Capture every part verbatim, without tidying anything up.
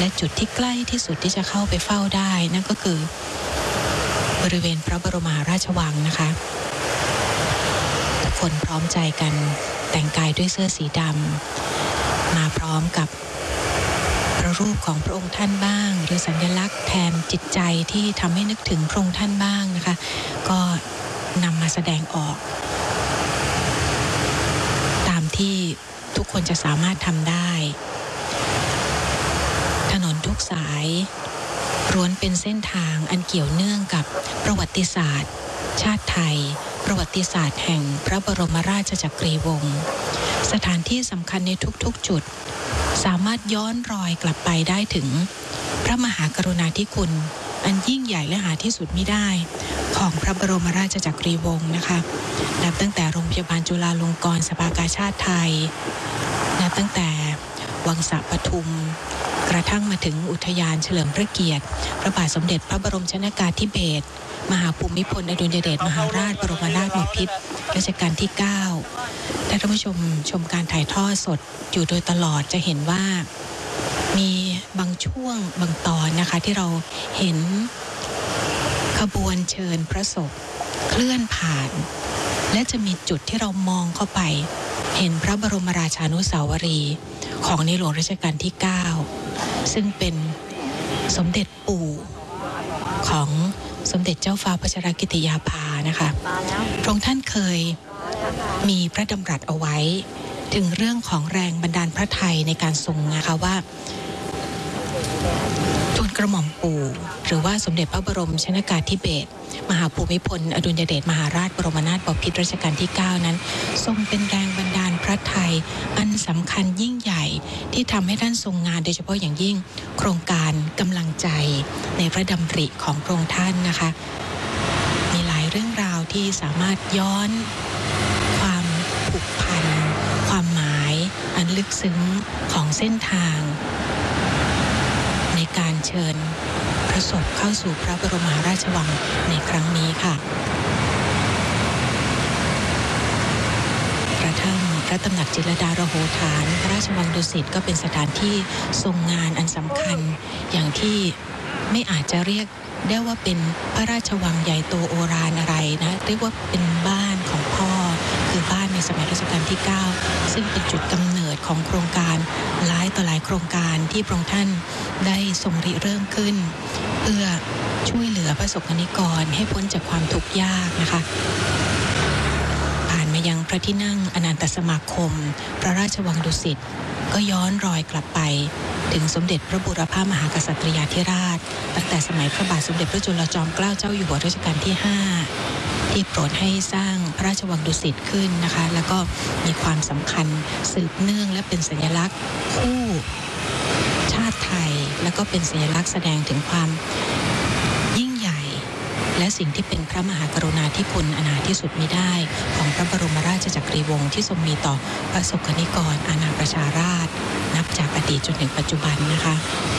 และจุดที่ใกล้ที่สุดที่จะเข้าไปเฝ้าได้นั่นก็คือบริเวณพระบรมมหาราชวังนะคะทุกคนพร้อมใจกันแต่งกายด้วยเสื้อสีดำมาพร้อมกับพระรูปของพระองค์ท่านบ้างหรือสัญลักษณ์แทนจิตใจที่ทำให้นึกถึงพระองค์ท่านบ้างนะคะก็นำมาแสดงออกตามที่ทุกคนจะสามารถทำได้ถนนทุกสายล้วนเป็นเส้นทางอันเกี่ยวเนื่องกับประวัติศาสตร์ชาติไทยประวัติศาสตร์แห่งพระบรมราชจักรีวงศ์สถานที่สำคัญในทุกๆจุดสามารถย้อนรอยกลับไปได้ถึงพระมหากรุณาธิคุณอันยิ่งใหญ่และหาที่สุดมิได้ของพระบรมราชจักรีวงศ์นะคะนับตั้งแต่โรงพยาบาลจุฬาลงกรณ์สภากาชาดไทยนับตั้งแต่วังสะปทุมกระทั่งมาถึงอุทยานเฉลิมพระเกียรติพระบาทสมเด็จพระบรมชนกาธิเบศรมหาภูมิพลอดุลยเดชมหาราชบรมนาถบพิตรรัชกาลที่เก้าถ้าท่านผู้ชมชมการถ่ายทอดสดอยู่โดยตลอดจะเห็นว่ามีบางช่วงบางตอนนะคะที่เราเห็นขบวนเชิญพระศพเคลื่อนผ่านและจะมีจุดที่เรามองเข้าไปเห็นพระบรมราชานุสาวรีย์ของในหลวงรัชกาลที่เก้าซึ่งเป็นสมเด็จปู่ของสมเด็จเจ้าฟ้าพัชรกิติยาภานะคะพระองค์ท่านเคยมีพระดำรัสเอาไว้ถึงเรื่องของแรงบันดาลพระทัยในการทรงนะคะว่าทูลกระหม่อมปู่หรือว่าสมเด็จพระบรมชนกาธิเบศรมหาภูมิพลอดุลยเดชมหาราชบรมนาถบพิตรรัชกาลที่เก้านั้นทรงเป็นแรงบันดาลพระทัยอันสำคัญยิ่งใหญ่ที่ทำให้ท่านทรงงานโดยเฉพาะอย่างยิ่งโครงการกำลังใจในพระดำริของพระองค์ท่านนะคะมีหลายเรื่องราวที่สามารถย้อนความผูกพันความหมายอันลึกซึ้งของเส้นทางในการเชิญพระศพเข้าสู่พระบรมมหาราชวังในครั้งนี้ค่ะกระทั่งพระตำหนักจิตรลดาระโหฐานพระราชวังดุสิตก็เป็นสถานที่ทรงงานอันสำคัญอย่างที่ไม่อาจจะเรียกได้ว่าเป็นพระราชวังใหญ่โตโอฬารอะไรนะเรียกว่าเป็นบ้านของพ่อคือบ้านในสมัยรัชกาลที่เก้าซึ่งเป็นจุดกำเนิดของโครงการหลายต่อหลายโครงการที่พระองค์ท่านได้ทรงริเริ่มขึ้นเพื่อช่วยเหลือประสบกนิกรให้พ้นจากความทุกข์ยากนะคะผ่านมายังพระที่นั่งอนันตสมาคมพระราชวังดุสิตก็ย้อนรอยกลับไปถึงสมเด็จพระบูรพามหากษัตริยาธิราชตั้งแต่สมัยพระบาทสมเด็จพระจุลจอมเกล้าเจ้าอยู่หัวรัชกาลที่ห้าที่โปรดให้สร้างพระราชวังดุสิตขึ้นนะคะแล้วก็มีความสำคัญสืบเนื่องและเป็นสัญลักษณ์คู่ชาติไทยแล้วก็เป็นสัญลักษณ์แสดงถึงความยิ่งใหญ่และสิ่งที่เป็นพระมหากรุณาธิคุณอันหาที่สุดมิได้ของพระบรมราชจักรีวงศ์ที่ทรงมีต่อประสบกนิกรอาณาประชาราษฎร์นับจากอดีตจนถึงปัจจุบันนะคะ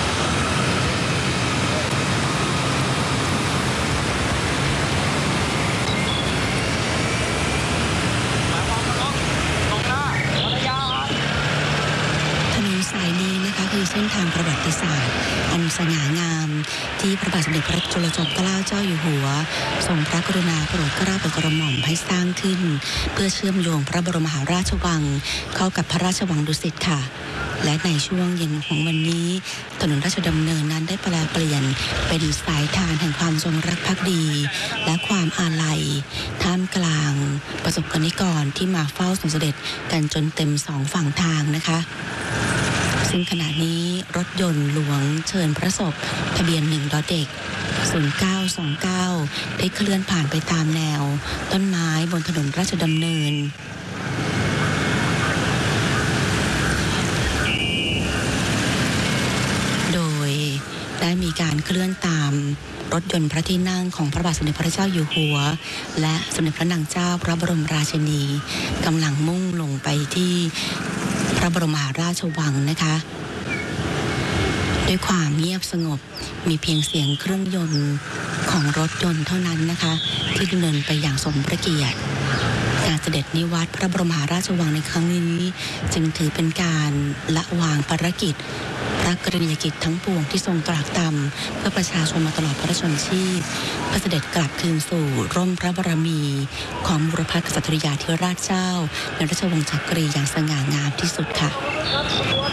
คือเส้นทางประวัติศาสตร์อันสง่างามที่พระบาทสมเด็จพระจุลจอมเกล้าเจ้าอยู่หัวทรงพระกรุณาโปรดเกล้าโปรดกระหม่อมให้สร้างขึ้นเพื่อเชื่อมโยงพระบรมมหาราชวังเข้ากับพระราชวังดุสิตค่ะและในช่วงเย็นของวันนี้ถนนราชดำเนินนั้นได้แปลเปลี่ยนเป็นสายทานแห่งความจงรักภักดีและความอาลัยท่ามกลางประสบกนิกรที่มาเฝ้าทรงเสด็จกันจนเต็มสองฝั่งทางนะคะซึ่งขณะนี้รถยนต์หลวงเชิญพระศพทะเบียนหนึ่งดอเด็กศูนย์เก้าสองเก้าได้เคลื่อนผ่านไปตามแนวต้นไม้บนถนนราชดำเนินโดยได้มีการเคลื่อนตามรถยนต์พระที่นั่งของพระบาทสมเด็จพระเจ้าอยู่หัวและสมเด็จพระนางเจ้าพระบรมราชินีกำลังมุ่งลงไปที่พระบรมมหาราชวังนะคะด้วยความเงียบสงบมีเพียงเสียงเครื่องยนต์ของรถยนต์เท่านั้นนะคะที่ดำเนินไปอย่างสมพระเกียรติการเสด็จนิวัตรพระบรมมหาราชวังในครั้งนี้จึงถือเป็นการละวางภารกิจพระกรณียกิจทั้งปวงที่ทรงตรากตรำเพื่อประชาชนมาตลอดพระชนชีพเพื่อเสด็จกลับคืนสู่ร่มพระบารมีของบุรพกษัตริยาธิราชเจ้าในราชวงศ์จักรีอย่างสง่างามที่สุดค่ะ